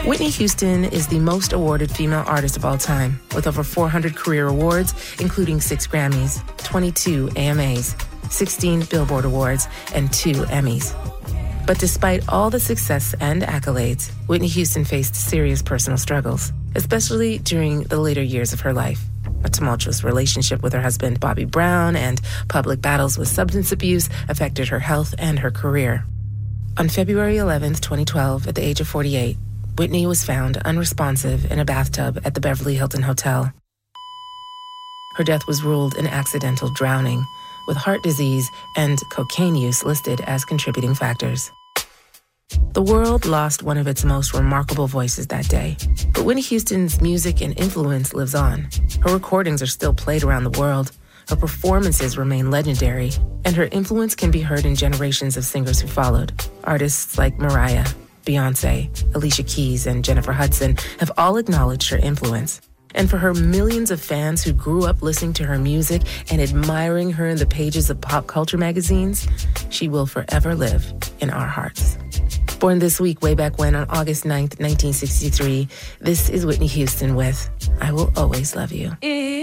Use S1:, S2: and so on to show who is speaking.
S1: Whitney Houston is the most awarded female artist of all time, with over 400 career awards, including 6 Grammys, 22 AMAs, 16 Billboard Awards, and 2 Emmys. But despite all the success and accolades, Whitney Houston faced serious personal struggles, especially during the later years of her life. A tumultuous relationship with her husband, Bobby Brown, and public battles with substance abuse affected her health and her career. On February 11, 2012, at the age of 48, Whitney was found unresponsive in a bathtub at the Beverly Hilton Hotel. Her death was ruled an accidental drowning, with heart disease and cocaine use listed as contributing factors. The world lost one of its most remarkable voices that day, but Whitney Houston's music and influence lives on. Her recordings are still played around the world, her performances remain legendary, and her influence can be heard in generations of singers who followed. Artists like Mariah, Beyoncé, Alicia Keys, and Jennifer Hudson have all acknowledged her influence. And for her millions of fans who grew up listening to her music and admiring her in the pages of pop culture magazines, she will forever live in our hearts. Born this week, way back when, on August 9th, 1963, this is Whitney Houston with I Will Always Love You.